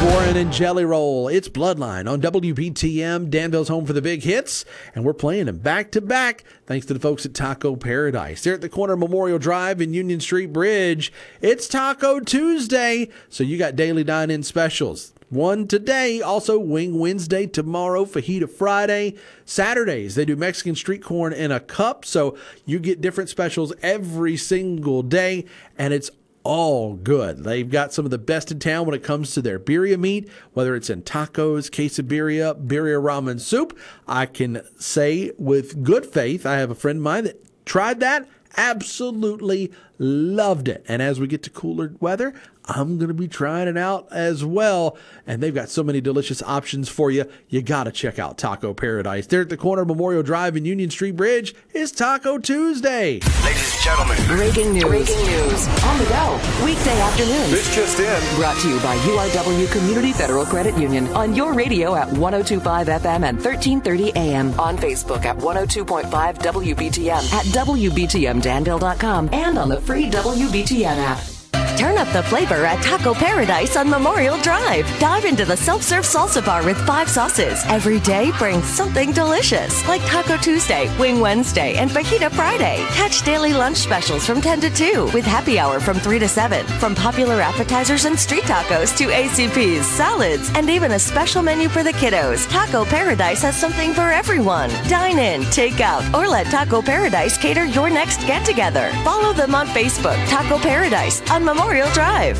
Warren and Jelly Roll. It's Bloodline on WBTM, Danville's home for the big hits, and we're playing them back to back thanks to the folks at Taco Paradise. They're at the corner of Memorial Drive and Union Street Bridge. It's Taco Tuesday, so you got daily dine-in specials. One today, also Wing Wednesday tomorrow, Fajita Friday. Saturdays, they do Mexican street corn in a cup, so you get different specials every single day, and it's all good. They've got some of the best in town when it comes to their birria meat, whether it's in tacos, quesadilla, birria ramen soup. I can say with good faith, I have a friend of mine that tried that, absolutely loved it. And as we get to cooler weather, I'm going to be trying it out as well. And they've got so many delicious options for you. You got to check out Taco Paradise. They're at the corner of Memorial Drive and Union Street Bridge. It's Taco Tuesday. Ladies and gentlemen. Breaking news. On the go. Weekday afternoons. This just in. Brought to you by URW Community Federal Credit Union. On your radio at 102.5 FM and 1330 AM. On Facebook at 102.5 WBTM. At WBTMDanville.com. And on the free WBTM app. Turn up the flavor at Taco Paradise on Memorial Drive. Dive into the self-serve salsa bar with 5 sauces. Every day brings something delicious, like Taco Tuesday, Wing Wednesday, and Fajita Friday. Catch daily lunch specials from 10 to 2, with happy hour from 3 to 7. From popular appetizers and street tacos to ACPs, salads, and even a special menu for the kiddos. Taco Paradise has something for everyone. Dine in, take out, or let Taco Paradise cater your next get-together. Follow them on Facebook, Taco Paradise, on Memorial Drive.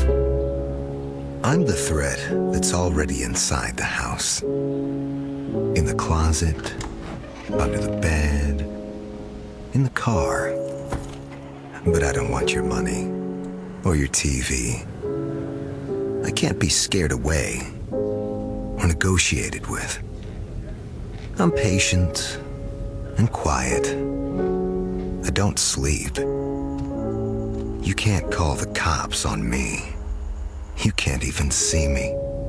I'm the threat that's already inside the house. In the closet, under the bed, in the car. But I don't want your money or your TV. I can't be scared away or negotiated with. I'm patient and quiet. I don't sleep. You can't call the cops on me. You can't even see me.